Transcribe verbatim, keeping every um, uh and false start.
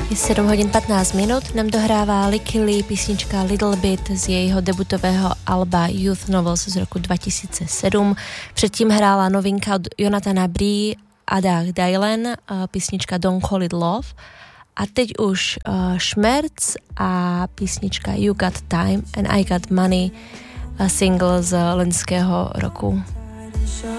Je sedm hodin patnáct minut, nám dohrává Licky Lee písnička Little Bit z jejího debutového alba Youth Novels z roku dva tisíce sedm. Předtím hrála novinka od Jonathana Bree a Doug Dylan, písnička Don't Call It Love. A teď už uh, Šmerc a písnička You Got Time and I Got Money, single z loňského roku.